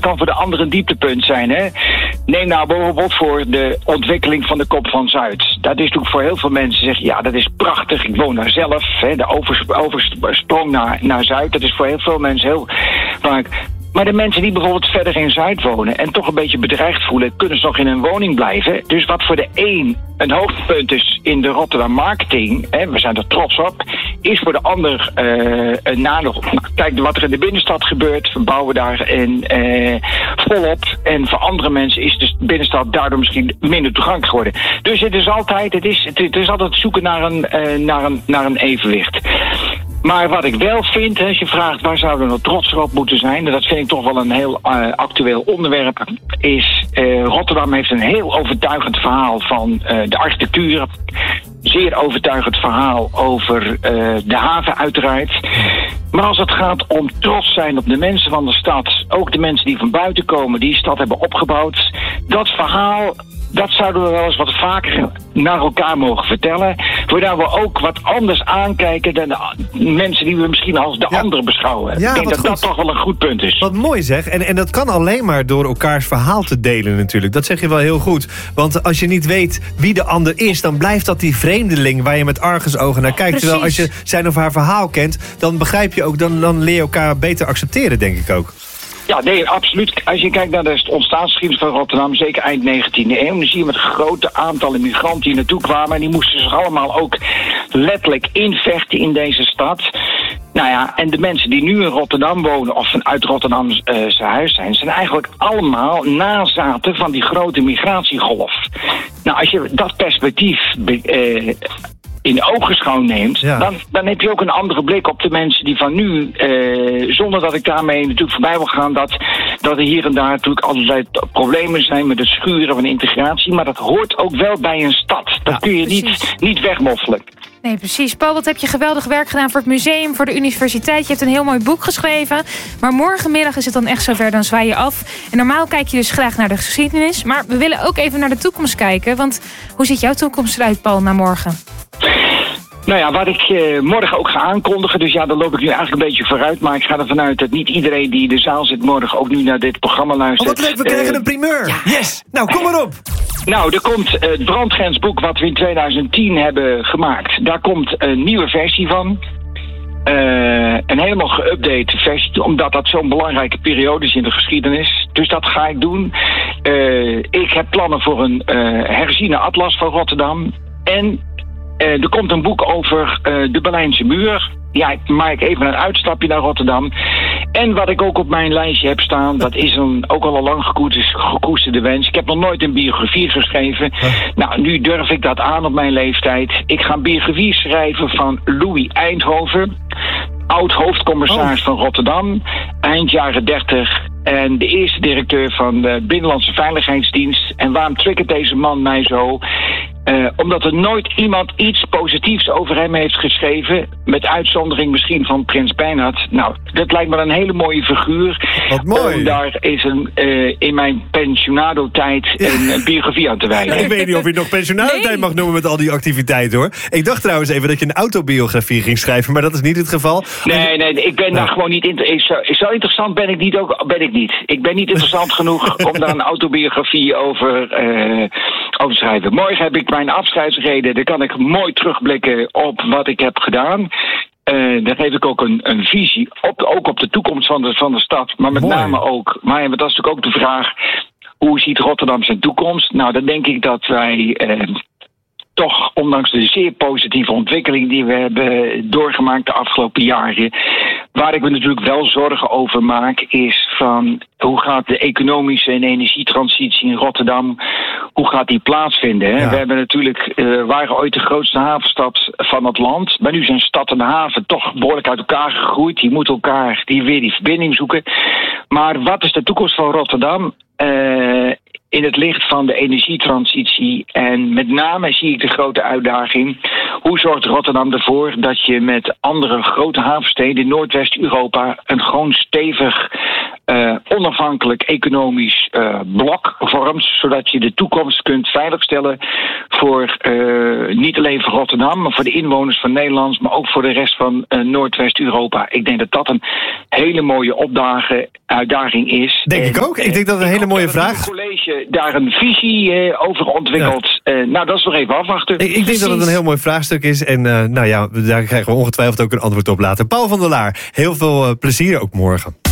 kan voor de ander een dieptepunt zijn. Hè? Neem nou bijvoorbeeld voor de ontwikkeling van de Kop van Zuid. Dat is natuurlijk voor heel veel mensen zeggen, ja, dat is prachtig. Ik woon daar zelf. Hè? De oversprong naar Zuid. Dat is voor heel veel mensen heel belangrijk. Maar de mensen die bijvoorbeeld verder in Zuid wonen en toch een beetje bedreigd voelen, kunnen ze nog in hun woning blijven. Dus wat voor de een hoogtepunt is in de Rotterdam marketing, hè, we zijn er trots op, is voor de ander een nadeel. Kijk wat er in de binnenstad gebeurt, we bouwen daarin volop. En voor andere mensen is de binnenstad daardoor misschien minder toegankelijk geworden. Dus het is altijd zoeken naar een evenwicht. Maar wat ik wel vind, als je vraagt waar zouden we nou trots op moeten zijn, dat vind ik toch wel een heel actueel onderwerp, is Rotterdam heeft een heel overtuigend verhaal van de architectuur. Zeer overtuigend verhaal over de haven uiteraard. Maar als het gaat om trots zijn op de mensen van de stad, ook de mensen die van buiten komen, die de stad hebben opgebouwd, dat verhaal, dat zouden we wel eens wat vaker naar elkaar mogen vertellen. Zodat we ook wat anders aankijken dan de mensen die we misschien als de ander beschouwen. Ja, ik denk dat toch wel een goed punt is. Wat mooi zeg. En dat kan alleen maar door elkaars verhaal te delen natuurlijk. Dat zeg je wel heel goed. Want als je niet weet wie de ander is, dan blijft dat die vreemdeling waar je met argusogen naar kijkt. Precies. Terwijl als je zijn of haar verhaal kent, dan begrijp je ook, dan leer je elkaar beter accepteren, denk ik ook. Ja, nee, absoluut. Als je kijkt naar de ontstaansgeschiedenis van Rotterdam, zeker eind 19e eeuw, dan zie je met grote aantallen migranten die naartoe kwamen. En die moesten zich allemaal ook letterlijk invechten in deze stad. Nou ja, en de mensen die nu in Rotterdam wonen of vanuit Rotterdam zijn huis zijn eigenlijk allemaal nazaten van die grote migratiegolf. Nou, als je dat perspectief in ogenschouw neemt, ja, dan heb je ook een andere blik op de mensen die van nu, zonder dat ik daarmee natuurlijk voorbij wil gaan, dat er hier en daar natuurlijk allerlei problemen zijn met het schuren van integratie, maar dat hoort ook wel bij een stad. Dat kun je niet wegmoffelen. Nee, precies. Paul, wat heb je geweldig werk gedaan voor het museum, voor de universiteit. Je hebt een heel mooi boek geschreven. Maar morgenmiddag is het dan echt zover, dan zwaai je af. En normaal kijk je dus graag naar de geschiedenis. Maar we willen ook even naar de toekomst kijken. Want hoe ziet jouw toekomst eruit, Paul, naar morgen? Nou ja, wat ik morgen ook ga aankondigen, dus ja, daar loop ik nu eigenlijk een beetje vooruit. Maar ik ga ervan uit dat niet iedereen die in de zaal zit morgen ook nu naar dit programma luistert. Oh, wat leuk, we krijgen een primeur. Ja. Yes, nou kom maar op. Nou, er komt het brandgrensboek wat we in 2010 hebben gemaakt. Daar komt een nieuwe versie van. Een helemaal geüpdate versie, omdat dat zo'n belangrijke periode is in de geschiedenis. Dus dat ga ik doen. Ik heb plannen voor een herziene atlas van Rotterdam. En er komt een boek over de Berlijnse muur. Ja, ik maak even een uitstapje naar Rotterdam. En wat ik ook op mijn lijstje heb staan, dat is ook al een lang gekoesterde wens. Ik heb nog nooit een biografie geschreven. Nou, nu durf ik dat aan op mijn leeftijd. Ik ga een biografie schrijven van Louis Eindhoven, oud hoofdcommissaris van Rotterdam, eind jaren 30... en de eerste directeur van de Binnenlandse Veiligheidsdienst. En waarom triggert deze man mij zo? Omdat er nooit iemand iets positiefs over hem heeft geschreven, met uitzondering misschien van Prins Bernhard. Nou, dat lijkt me een hele mooie figuur. Wat mooi. Daar is in mijn pensionado-tijd een biografie aan te wijden. Ja, ik weet niet of je nog pensionado-tijd mag noemen met al die activiteiten, hoor. Ik dacht trouwens even dat je een autobiografie ging schrijven, maar dat is niet het geval. Nee, ik ben daar gewoon niet zo interessant ben ik niet. Ik ben niet interessant genoeg om daar een autobiografie over te schrijven. Morgen heb ik mijn afscheidsreden. Daar kan ik mooi terugblikken op wat ik heb gedaan. Daar geef ik ook een visie ook op de toekomst van de stad. Maar met name ook, maar dat is natuurlijk ook de vraag, hoe ziet Rotterdam zijn toekomst? Nou, dan denk ik dat wij toch, ondanks de zeer positieve ontwikkeling die we hebben doorgemaakt de afgelopen jaren, waar ik me natuurlijk wel zorgen over maak, is van hoe gaat de economische en energietransitie in Rotterdam, hoe gaat die plaatsvinden? Hè? Ja. We hebben natuurlijk, waren ooit de grootste havenstad van het land, maar nu zijn stad en haven toch behoorlijk uit elkaar gegroeid. Die moeten weer die verbinding zoeken. Maar wat is de toekomst van Rotterdam? In het licht van de energietransitie. En met name zie ik de grote uitdaging, hoe zorgt Rotterdam ervoor dat je met andere grote havensteden in Noordwest-Europa een gewoon stevig onafhankelijk economisch blok vormt, zodat je de toekomst kunt veiligstellen voor niet alleen voor Rotterdam, maar voor de inwoners van Nederland, maar ook voor de rest van Noordwest-Europa. Ik denk dat dat een hele mooie uitdaging is. Denk ik ook. Ik denk dat een hele mooie vraag. Het college daar een visie over ontwikkelt. Ja. Dat is nog even afwachten. Ik denk dat het een heel mooi vraagstuk is. En daar krijgen we ongetwijfeld ook een antwoord op later. Paul van der Laar, heel veel plezier ook morgen.